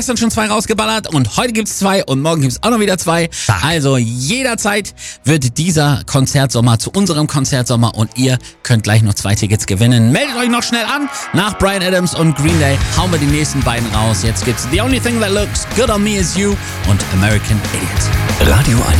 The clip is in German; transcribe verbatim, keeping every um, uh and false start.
Gestern schon zwei rausgeballert und heute gibt's zwei und morgen gibt's auch noch wieder zwei. Also jederzeit wird dieser Konzertsommer zu unserem Konzertsommer und ihr könnt gleich noch zwei Tickets gewinnen. Meldet euch noch schnell an. Nach Bryan Adams und Green Day hauen wir die nächsten beiden raus. Jetzt gibt's The Only Thing That Looks Good on Me Is You und American Idiot. Radio eins.